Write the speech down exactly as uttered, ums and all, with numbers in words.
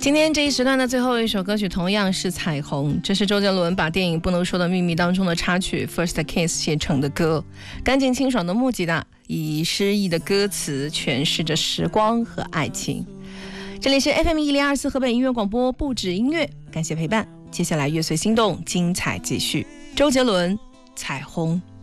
今天这一时段的最后一首歌曲同样是彩虹，这是周杰伦把电影《不能说的秘密》当中的插曲 First Kiss 写成的歌，干净清爽的木吉他以诗意的歌词诠释着时光和爱情。这里是 F M 一零二四河北音乐广播，不止音乐，感谢陪伴，接下来乐随心动，精彩继续。周杰伦，彩虹。